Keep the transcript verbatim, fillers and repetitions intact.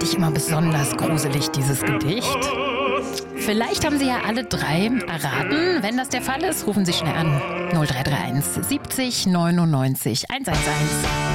ich immer besonders gruselig, dieses Gedicht. Vielleicht haben Sie ja alle drei erraten. Wenn das der Fall ist, rufen Sie schnell an. null drei drei eins siebzig neunundneunzig hunderteins.